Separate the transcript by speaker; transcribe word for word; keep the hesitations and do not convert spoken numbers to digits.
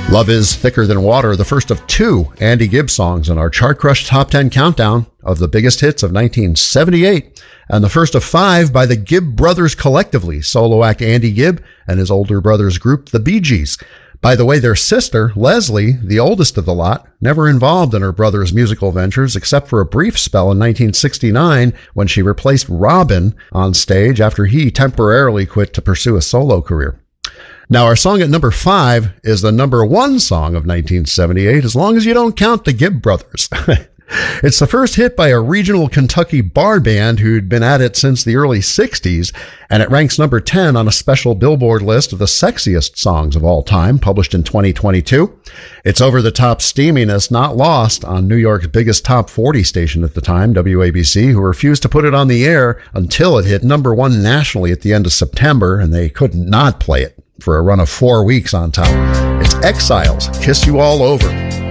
Speaker 1: Love is Thicker Than Water, the first of two Andy Gibb songs in our Chart Crush Top ten countdown of the biggest hits of nineteen seventy-eight, and the first of five by the Gibb brothers collectively, solo act Andy Gibb and his older brother's group, the Bee Gees. By the way, their sister, Leslie, the oldest of the lot, never involved in her brother's musical ventures except for a brief spell in nineteen sixty-nine when she replaced Robin on stage after he temporarily quit to pursue a solo career. Now, our song at number five is the number one song of nineteen seventy-eight, as long as you don't count the Gibb brothers. It's the first hit by a regional Kentucky bar band who'd been at it since the early sixties, and it ranks number ten on a special Billboard list of the sexiest songs of all time, published in twenty twenty-two. Its over-the-top steaminess not lost on New York's biggest top forty station at the time, W A B C, who refused to put it on the air until it hit number one nationally at the end of September, and they couldn't not play it for a run of four weeks on top. It's Exiles, Kiss You All Over.